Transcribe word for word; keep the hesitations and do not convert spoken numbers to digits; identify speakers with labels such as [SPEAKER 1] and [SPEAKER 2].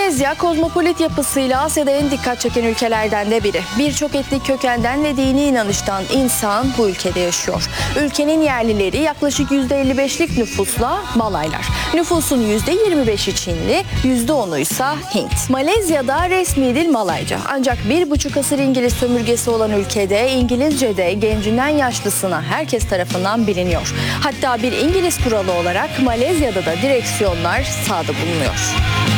[SPEAKER 1] Malezya, kozmopolit yapısıyla Asya'da en dikkat çeken ülkelerden de biri. Birçok etnik kökenden ve dini inanıştan insan bu ülkede yaşıyor. Ülkenin yerlileri yaklaşık yüzde elli beşlik nüfusla Malaylar. Nüfusun yüzde yirmi beşi Çinli, yüzde onu ise Hint. Malezya'da resmi dil Malayca. Ancak bir buçuk asır İngiliz sömürgesi olan ülkede İngilizce de gencinden yaşlısına herkes tarafından biliniyor. Hatta bir İngiliz kuralı olarak Malezya'da da direksiyonlar sağda bulunuyor.